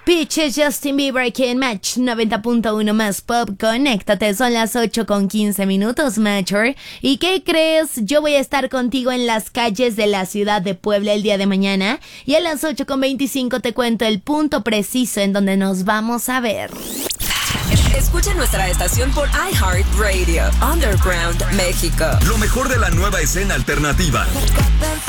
Pitches, Justin Bieber aquí en Match 90.1 más pop. Conéctate, son las 8:15 Matcher. ¿Y qué crees? Yo voy a estar contigo en las calles de la ciudad de Puebla el día de mañana. Y a las 8:25 te cuento el punto preciso en donde nos vamos a ver. Escucha nuestra estación por iHeartRadio, Underground México. Lo mejor de la nueva escena alternativa.